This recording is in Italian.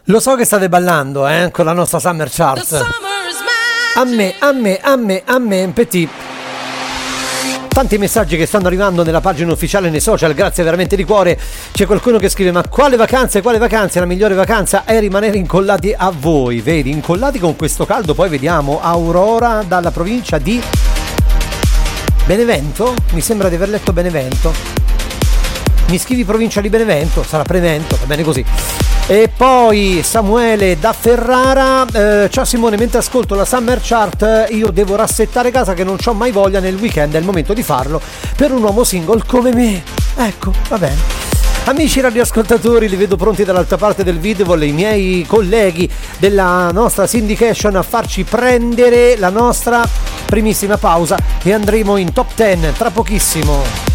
Lo so che state ballando, con la nostra Summer Chart. A me, Petit. Tanti messaggi che stanno arrivando nella pagina ufficiale nei social, grazie veramente di cuore. C'è qualcuno che scrive: ma quale vacanze? La migliore vacanza è rimanere incollati a voi. Vedi, incollati con questo caldo. Poi vediamo Aurora dalla provincia di Benevento. Mi sembra di aver letto Benevento. Mi scrivi provincia di Benevento? Sarà Prevento, va bene così. E poi Samuele da Ferrara, ciao Simone, mentre ascolto la Summer Chart io devo rassettare casa che non c'ho mai voglia nel weekend, è il momento di farlo per un uomo single come me. Ecco, va bene. Amici radioascoltatori, li vedo pronti dall'altra parte del video, i miei colleghi della nostra syndication, a farci prendere la nostra primissima pausa e andremo in top 10 tra pochissimo.